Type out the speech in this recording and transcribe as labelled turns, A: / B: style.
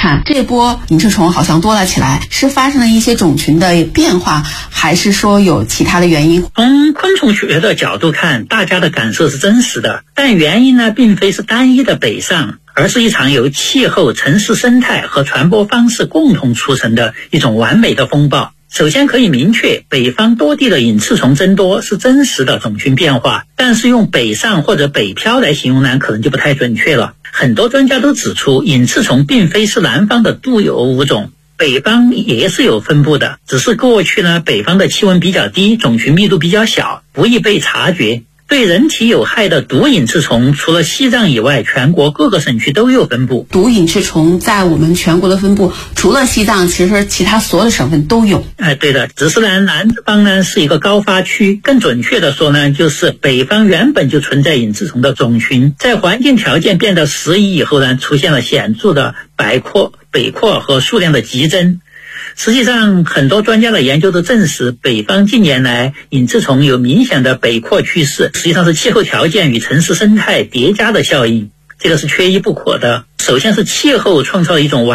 A: 看，这波隐翅虫好像多了起来，是发生了一些种群的变化，还是说有其他的原因？
B: 从昆虫学的角度看，大家的感受是真实的，但原因呢，并非是单一的北上，而是一场由气候、城市生态和传播方式共同促成的一种完美的风暴。首先可以明确，北方多地的隐翅虫增多是真实的种群变化，但是用北上或者北漂来形容呢，可能就不太准确了。很多专家都指出，隐翅虫并非是南方的独有物种，北方也是有分布的，只是过去呢，北方的气温比较低，种群密度比较小，不易被察觉。对人体有害的毒隐翅虫，除了西藏以外，全国各个省区都有分布。
A: 毒隐翅虫在我们全国的分布，除了西藏，其实其他所有的省份都有。
B: 对的，只是呢，南方呢是一个高发区，更准确的说呢，就是北方原本就存在隐翅虫的种群，在环境条件变得适宜以后呢，出现了显著的北扩和数量的激增。实际上，很多专家的研究都证实，北方近年来隐翅虫有明显的北扩趋势，实际上是气候条件与城市生态叠加的效应，这个是缺一不可的。首先是气候创造了一种